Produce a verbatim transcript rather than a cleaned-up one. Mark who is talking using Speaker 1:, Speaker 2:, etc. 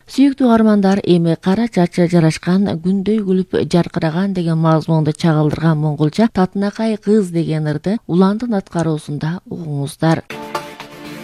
Speaker 1: Сүйүктүү армандар, эми кара чачы жарашкан, күндөй күлүп жаркыраган деген мазмунду чагылдырган монголча Татынакай кыз деген ырды Уландын аткаруусунда угуңуздар.